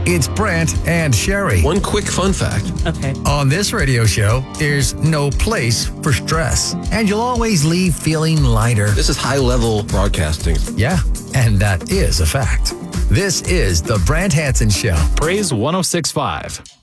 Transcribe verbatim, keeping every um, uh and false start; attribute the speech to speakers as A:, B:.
A: It's Brant and Sherry.
B: One quick fun fact.
C: Okay.
A: On this radio show, there's no place for stress, and you'll always leave feeling lighter.
B: This is high-level broadcasting.
A: Yeah, and that is a fact. This is the Brant Hansen Show.
D: Praise one oh six point five.